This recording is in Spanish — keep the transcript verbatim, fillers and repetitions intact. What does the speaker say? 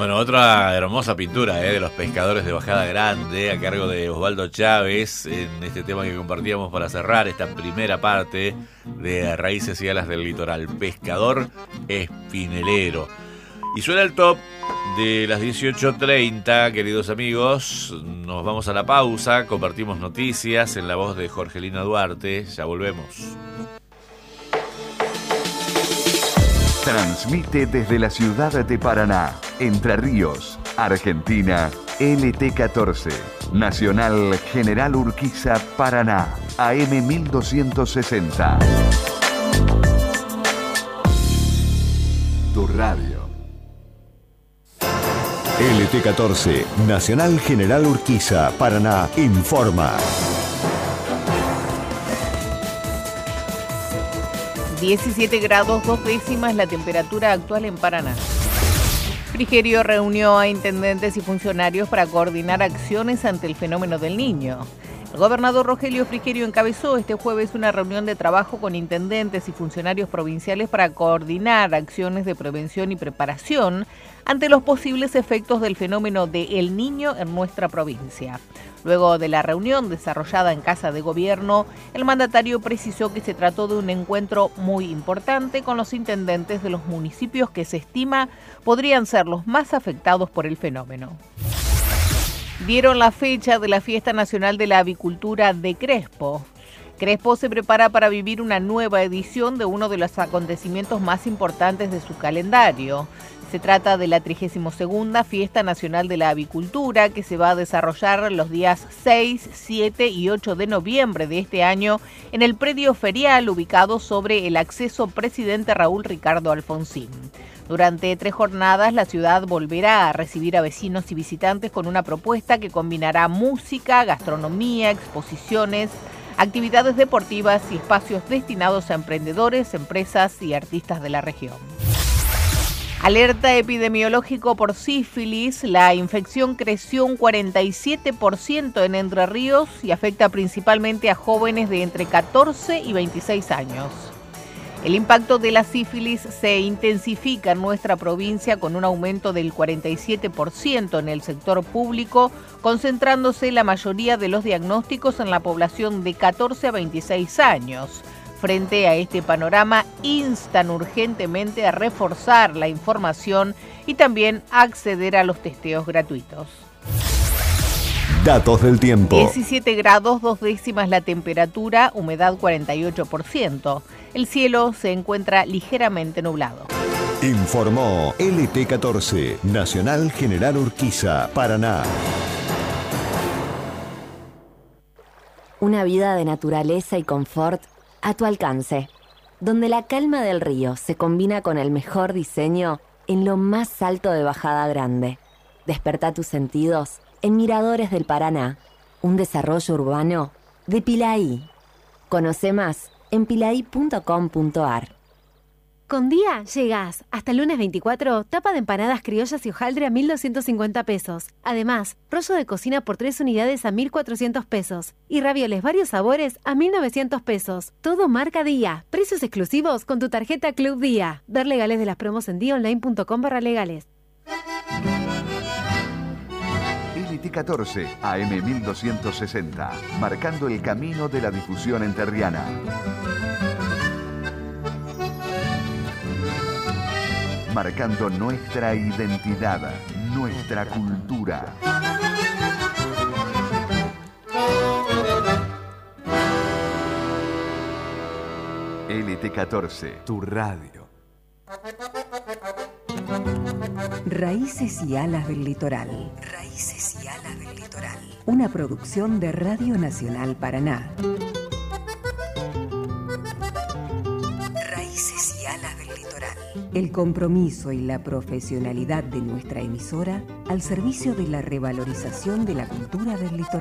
Bueno, otra hermosa pintura ¿eh? de los pescadores de Bajada Grande, a cargo de Osvaldo Chávez, en este tema que compartíamos para cerrar esta primera parte de Raíces y Alas del Litoral, Pescador Espinelero. Y suena el top de las dieciocho treinta, queridos amigos. Nos vamos a la pausa, compartimos noticias en la voz de Jorgelina Duarte. Ya volvemos. Transmite desde la ciudad de Paraná, Entre Ríos, Argentina, L T catorce, Nacional General Urquiza, Paraná, A M mil doscientos sesenta. Tu radio. L T catorce, Nacional General Urquiza, Paraná, informa. diecisiete grados dos décimas la temperatura actual en Paraná. Frigerio reunió a intendentes y funcionarios para coordinar acciones ante el fenómeno del Niño. El gobernador Rogelio Frigerio encabezó este jueves una reunión de trabajo con intendentes y funcionarios provinciales para coordinar acciones de prevención y preparación ante los posibles efectos del fenómeno de El Niño en nuestra provincia. Luego de la reunión desarrollada en Casa de Gobierno, el mandatario precisó que se trató de un encuentro muy importante con los intendentes de los municipios que se estima podrían ser los más afectados por el fenómeno. Dieron la fecha de la Fiesta Nacional de la Avicultura de Crespo. Crespo se prepara para vivir una nueva edición de uno de los acontecimientos más importantes de su calendario. Se trata de la trigésima segunda Fiesta Nacional de la Avicultura, que se va a desarrollar los días seis, siete y ocho de noviembre de este año en el predio ferial ubicado sobre el acceso Presidente Raúl Ricardo Alfonsín. Durante tres jornadas, la ciudad volverá a recibir a vecinos y visitantes con una propuesta que combinará música, gastronomía, exposiciones, actividades deportivas y espacios destinados a emprendedores, empresas y artistas de la región. Alerta epidemiológico por sífilis. La infección creció un cuarenta y siete por ciento en Entre Ríos y afecta principalmente a jóvenes de entre catorce y veintiséis años. El impacto de la sífilis se intensifica en nuestra provincia con un aumento del cuarenta y siete por ciento en el sector público, concentrándose la mayoría de los diagnósticos en la población de catorce a veintiséis años. Frente a este panorama, instan urgentemente a reforzar la información y también a acceder a los testeos gratuitos. Datos del tiempo. diecisiete grados dos décimas la temperatura, humedad cuarenta y ocho por ciento. El cielo se encuentra ligeramente nublado. Informó L T catorce, Nacional General Urquiza, Paraná. Una vida de naturaleza y confort a tu alcance, donde la calma del río se combina con el mejor diseño en lo más alto de Bajada Grande. Despertá tus sentidos en Miradores del Paraná, un desarrollo urbano de Pilaí. Conoce más en pilaí punto com punto ar. Con Día llegás. Hasta el lunes veinticuatro, tapa de empanadas criollas y hojaldre a mil doscientos cincuenta pesos. Además, rollo de cocina por tres unidades a mil cuatrocientos pesos. Y ravioles varios sabores a mil novecientos pesos. Todo marca Día. Precios exclusivos con tu tarjeta Club Día. Ver legales de las promos en día online punto com barra legales. L T catorce, A M mil doscientos sesenta. Marcando el camino de la difusión enterriana. Marcando nuestra identidad, nuestra cultura. L T catorce, tu radio. Raíces y Alas del Litoral. Raíces y Alas del Litoral. Una producción de Radio Nacional Paraná. Raíces y Alas del Litoral. El compromiso y la profesionalidad de nuestra emisora al servicio de la revalorización de la cultura del litoral.